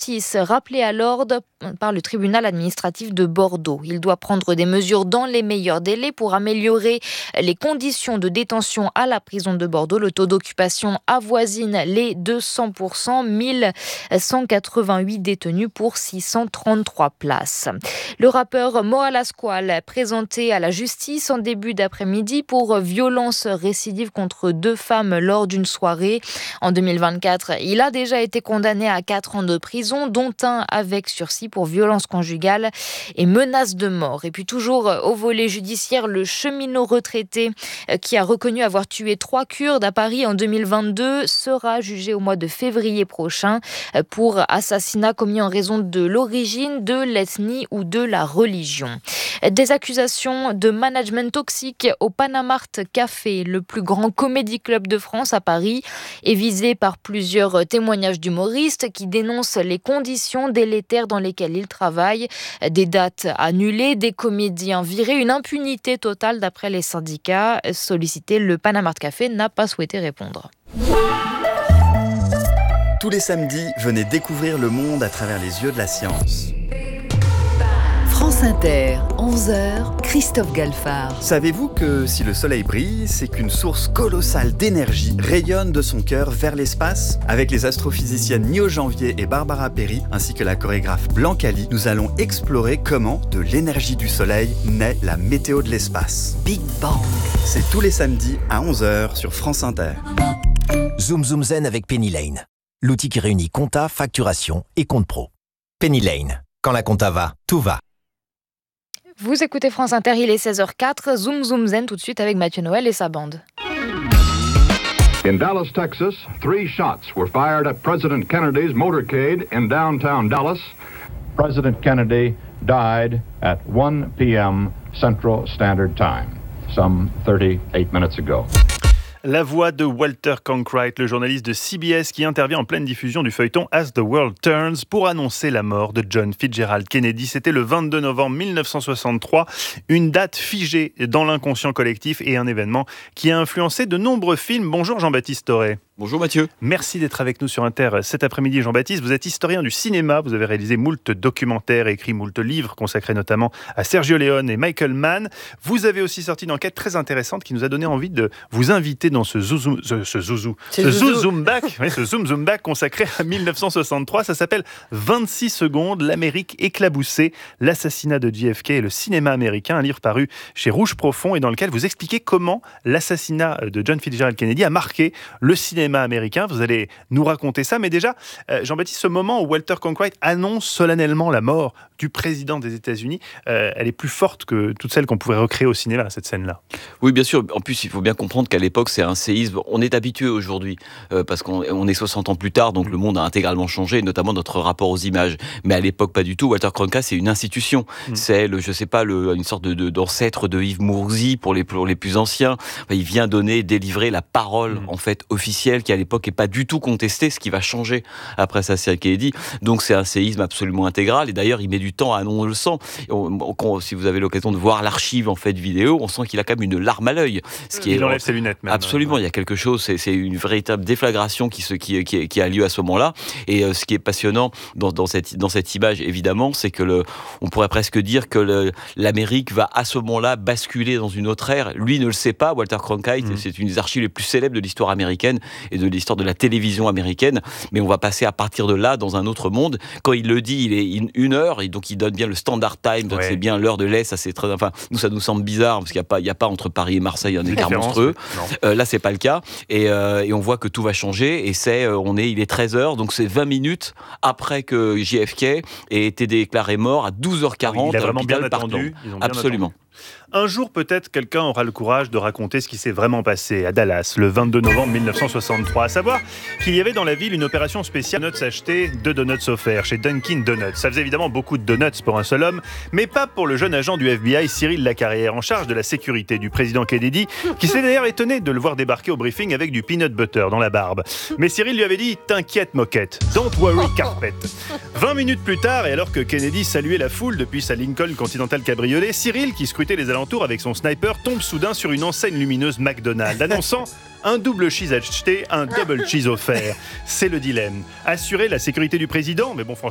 justice, rappelé à l'ordre par le tribunal administratif de Bordeaux. Il doit prendre des mesures dans les meilleurs délais pour améliorer les conditions de détention à la prison de Bordeaux. Le taux d'occupation avoisine les 200%, 1188 détenus pour 633 places. Le rappeur Mo Alasquale, présenté à la justice en début d'après-midi pour violence récidive contre 2 femmes lors d'une soirée. En 2024, il a déjà été condamné à 4 ans de prison, dont un avec sursis pour violence conjugale et menace de mort. Et puis toujours au volet judiciaire, le cheminot retraité qui a reconnu avoir tué 3 Kurdes à Paris en 2022 sera jugé au mois de février prochain pour assassinat commis en raison de l'origine, de l'ethnie ou de la religion. Des accusations de management toxique au Panamart Café, le plus grand comédie club de France à Paris, est visé par plusieurs témoignages d'humoristes qui dénoncent les conditions délétères dans lesquelles ils travaillent. Des dates annulées, des comédiens virés, une impunité totale d'après les syndicats. Sollicité, le Panamart Café n'a pas souhaité répondre. Tous les samedis, venez découvrir le monde à travers les yeux de la science. France Inter, 11h, Christophe Galfard. Savez-vous que si le soleil brille, c'est qu'une source colossale d'énergie rayonne de son cœur vers l'espace? Avec les astrophysiciennes Nio Janvier et Barbara Perry, ainsi que la chorégraphe Blanca Lee, nous allons explorer comment, de l'énergie du soleil, naît la météo de l'espace. Big Bang. C'est tous les samedis à 11h sur France Inter. Zoom Zoom Zen avec Penny Lane. L'outil qui réunit compta, facturation et compte pro. Penny Lane. Quand la compta va, tout va. Vous écoutez France Inter, il est 16h04. Zoom Zoom Zen tout de suite avec Mathieu Noël et sa bande. In Dallas, Texas, 3 shots were fired at President Kennedy's motorcade in downtown Dallas. President Kennedy died at 1 p.m. Central Standard Time, some 38 minutes ago. La voix de Walter Cronkite, le journaliste de CBS qui intervient en pleine diffusion du feuilleton As the World Turns pour annoncer la mort de John Fitzgerald Kennedy. C'était le 22 novembre 1963, une date figée dans l'inconscient collectif et un événement qui a influencé de nombreux films. Bonjour Jean-Baptiste Toré. Bonjour Mathieu. Merci d'être avec nous sur Inter cet après-midi. Jean-Baptiste, vous êtes historien du cinéma, vous avez réalisé moult documentaires et écrit moult livres consacrés notamment à Sergio Leone et Michael Mann. Vous avez aussi sorti une enquête très intéressante qui nous a donné envie de vous inviter dans ce Zoom Zoom Back consacré à 1963. Ça s'appelle 26 secondes, l'Amérique éclaboussée, l'assassinat de JFK et le cinéma américain, un livre paru chez Rouge Profond et dans lequel vous expliquez comment l'assassinat de John Fitzgerald Kennedy a marqué le cinéma américain. Vous allez nous raconter ça, mais déjà, Jean-Baptiste, ce moment où Walter Cronkite annonce solennellement la mort du président des États-Unis, elle est plus forte que toutes celles qu'on pouvait recréer au cinéma, cette scène-là. Oui, bien sûr. En plus, il faut bien comprendre qu'à l'époque, c'est un séisme. On est habitué aujourd'hui, parce qu'on est 60 ans plus tard, donc le monde a intégralement changé, notamment notre rapport aux images. Mais à l'époque, pas du tout. Walter Cronkite, c'est une institution. C'est, une sorte d'ancêtre de Yves Mourouzi pour les plus anciens. Enfin, il vient délivrer la parole, en fait, officielle, qui à l'époque n'est pas du tout contestée, ce qui va changer après l'assassinat de Kennedy. Donc c'est un séisme absolument intégral. Et d'ailleurs, il met du temps à annoncer le sang. Si vous avez l'occasion de voir l'archive en fait vidéo, on sent qu'il a quand même une larme à l'œil. Il enlève ses lunettes même. Absolument, il y a quelque chose. C'est une véritable déflagration qui a lieu à ce moment-là. Et ce qui est passionnant dans cette image, évidemment, c'est que on pourrait presque dire que l'Amérique va à ce moment-là basculer dans une autre ère. Lui ne le sait pas. Walter Cronkite, c'est une des archives les plus célèbres de l'histoire américaine et de l'histoire de la télévision américaine, mais on va passer à partir de là dans un autre monde. Quand il le dit, il est 1 heure, et donc il donne bien le standard time, donc c'est bien l'heure de l'Est, ça c'est très, nous ça nous semble bizarre, parce qu'il n'y a pas entre Paris et Marseille un écart monstrueux. Là c'est pas le cas, et on voit que tout va changer, et il est 13h, donc c'est 20 minutes après que JFK ait été déclaré mort à 12h40. Il a vraiment bien attendu. Absolument. Un jour, peut-être, quelqu'un aura le courage de raconter ce qui s'est vraiment passé à Dallas, le 22 novembre 1963. À savoir qu'il y avait dans la ville une opération spéciale. Donuts achetés, 2 donuts offerts chez Dunkin' Donuts. Ça faisait évidemment beaucoup de donuts pour un seul homme, mais pas pour le jeune agent du FBI, Cyril Lacarrière, en charge de la sécurité du président Kennedy, qui s'est d'ailleurs étonné de le voir débarquer au briefing avec du peanut butter dans la barbe. Mais Cyril lui avait dit « T'inquiète, moquette, don't worry, carpet ». 20 minutes plus tard, et alors que Kennedy saluait la foule depuis sa Lincoln Continental cabriolet, Cyril, qui scrutait les alentours avec son sniper, tombe soudain sur une enseigne lumineuse McDonald's annonçant un double cheese acheté, un double cheese offert. C'est le dilemme. Assurer la sécurité du président, mais bon, franchement,